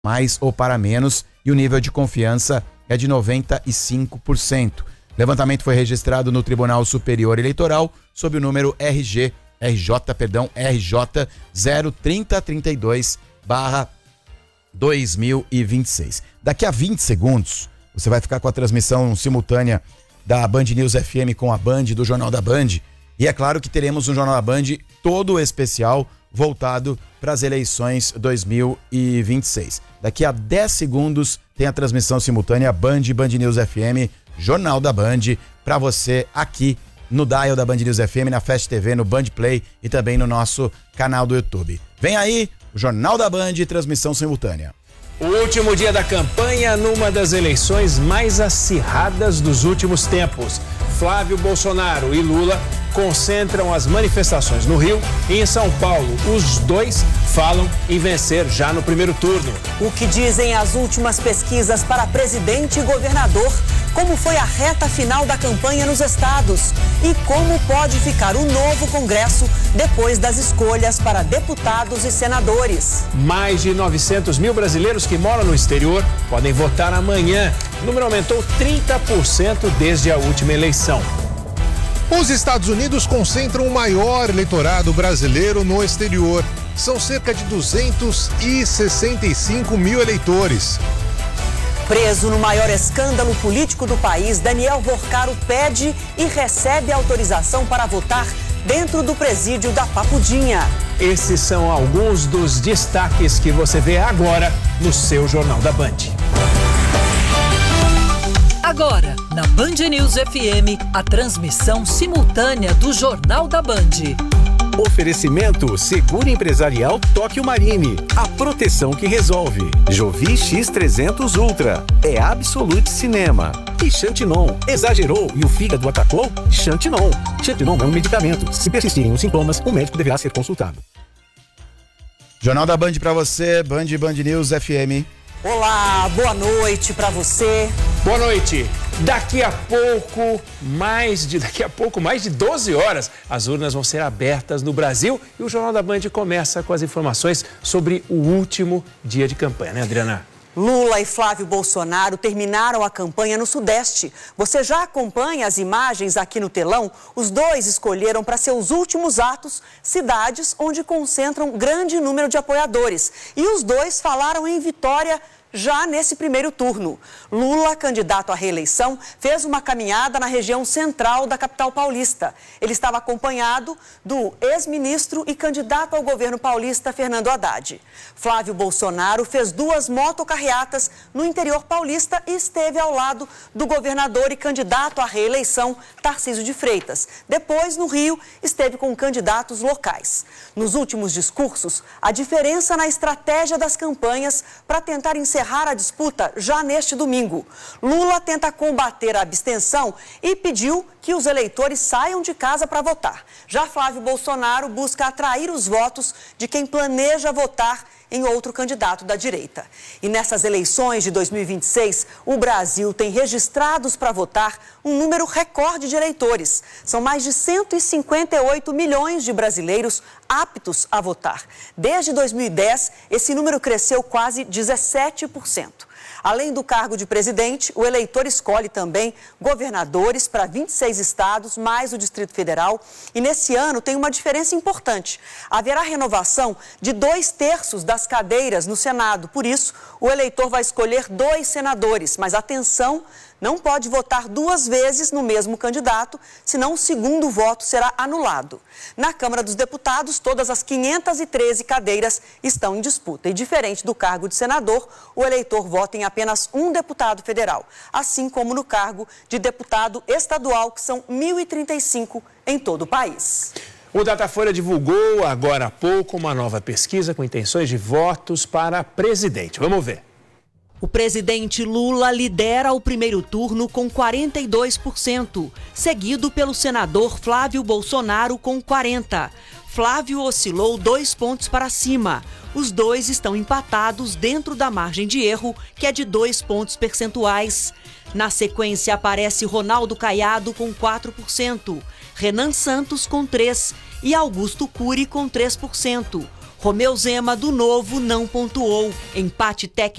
mais ou para menos, e o nível de confiança é de 95%. Levantamento foi registrado no Tribunal Superior Eleitoral sob o número RJ 03032/2026. Daqui a 20 segundos, você vai ficar com a transmissão simultânea da Band News FM com a Band, do Jornal da Band. E é claro que teremos um Jornal da Band todo especial voltado para as eleições 2026. Daqui a 10 segundos tem a transmissão simultânea Band News FM, Jornal da Band, para você aqui no dial da Band News FM, na Fast TV, no Band Play e também no nosso canal do YouTube. Vem aí o Jornal da Band, transmissão simultânea. O último dia da campanha numa das eleições mais acirradas dos últimos tempos. Flávio Bolsonaro e Lula concentram as manifestações no Rio e em São Paulo. Os dois falam em vencer já no primeiro turno. O que dizem as últimas pesquisas para presidente e governador? Como foi a reta final da campanha nos estados? E como pode ficar o novo Congresso depois das escolhas para deputados e senadores? Mais de 900 mil brasileiros que moram no exterior podem votar amanhã. O número aumentou 30% desde a última eleição. Os Estados Unidos concentram o maior eleitorado brasileiro no exterior. São cerca de 265 mil eleitores. Preso no maior escândalo político do país, Daniel Vorcaro pede e recebe autorização para votar dentro do presídio da Papudinha. Esses são alguns dos destaques que você vê agora no seu Jornal da Band. Agora, na Band News FM, a transmissão simultânea do Jornal da Band. Oferecimento Seguro Empresarial Tóquio Marine. A proteção que resolve. Jovi X300 Ultra. É Absolute Cinema. E Xantinon. Exagerou e o fígado atacou? Xantinon. Xantinon é um medicamento. Se persistirem os sintomas, o médico deverá ser consultado. Jornal da Band pra você, Band News FM. Olá, boa noite pra você. Boa noite. Daqui a pouco, mais de 12 horas, as urnas vão ser abertas no Brasil e o Jornal da Band começa com as informações sobre o último dia de campanha, né, Adriana? Lula e Flávio Bolsonaro terminaram a campanha no Sudeste. Você já acompanha as imagens aqui no telão? Os dois escolheram para seus últimos atos cidades onde concentram grande número de apoiadores. E os dois falaram em vitória já nesse primeiro turno. Lula, candidato à reeleição, fez uma caminhada na região central da capital paulista. Ele estava acompanhado do ex-ministro e candidato ao governo paulista, Fernando Haddad. Flávio Bolsonaro fez 2 motocarreatas no interior paulista e esteve ao lado do governador e candidato à reeleição, Tarcísio de Freitas. Depois, no Rio, esteve com candidatos locais. Nos últimos discursos, a diferença na estratégia das campanhas para tentar encerrar a disputa já neste domingo. Lula tenta combater a abstenção e pediu que os eleitores saiam de casa para votar. Já Flávio Bolsonaro busca atrair os votos de quem planeja votar em outro candidato da direita. E nessas eleições de 2026, o Brasil tem registrados para votar um número recorde de eleitores. São mais de 158 milhões de brasileiros aptos a votar. Desde 2010, esse número cresceu quase 17%. Além do cargo de presidente, o eleitor escolhe também governadores para 26 estados, mais o Distrito Federal. E nesse ano tem uma diferença importante. Haverá renovação de 2/3 das cadeiras no Senado. Por isso, o eleitor vai escolher 2 senadores. Mas atenção, não pode votar 2 vezes no mesmo candidato, senão o segundo voto será anulado. Na Câmara dos Deputados, todas as 513 cadeiras estão em disputa. E diferente do cargo de senador, o eleitor vota em apenas um deputado federal, assim como no cargo de deputado estadual, que são 1.035 em todo o país. O Datafolha divulgou agora há pouco uma nova pesquisa com intenções de votos para presidente. Vamos ver. O presidente Lula lidera o primeiro turno com 42%, seguido pelo senador Flávio Bolsonaro com 40%. Flávio oscilou 2 pontos para cima. Os dois estão empatados dentro da margem de erro, que é de 2 pontos percentuais. Na sequência aparece Ronaldo Caiado com 4%, Renan Santos com 3% e Augusto Cury com 3%. Romeu Zema, do Novo, não pontuou. Empate técnico